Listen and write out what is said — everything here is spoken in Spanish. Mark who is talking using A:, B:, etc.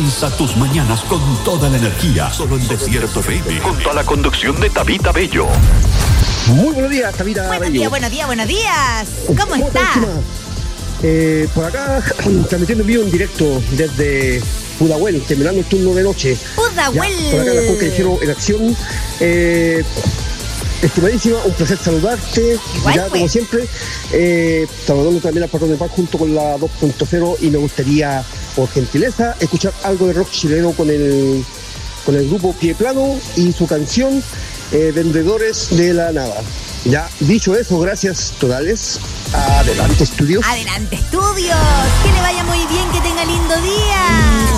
A: Comienza tus mañanas con toda la energía, solo en Desierto FM, junto a la conducción de Tabita Bello.
B: Muy buenos días, Tabita Bello.
C: Buenos días. ¿Cómo está?
B: Por acá, transmitiendo en vivo en directo desde Pudahuel, terminando el turno de noche.
C: Pudahuel.
B: Por acá la Juan Callejero en acción. Estimadísima, un placer saludarte.
C: Igual,
B: ya, como siempre, saludando también al patrón de paz junto con la 2.0, y me gustaría, por gentileza, escuchar algo de rock chileno con el grupo Pie Plano y su canción Vendedores de la Nada. Ya, dicho eso, gracias totales. Adelante, estudios.
C: Adelante, estudios. Que le vaya muy bien, que tenga lindo día.